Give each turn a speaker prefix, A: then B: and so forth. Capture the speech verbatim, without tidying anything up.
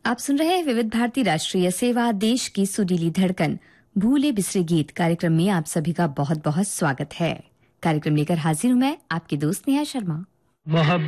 A: आप सुन रहे हैं विविध भारती राष्ट्रीय सेवा, देश की सुरीली धड़कन, भूले बिसरे गीत कार्यक्रम में आप सभी का बहुत बहुत स्वागत है। कार्यक्रम लेकर हाजिर हूं मैं, आपकी दोस्त नेहा शर्मा।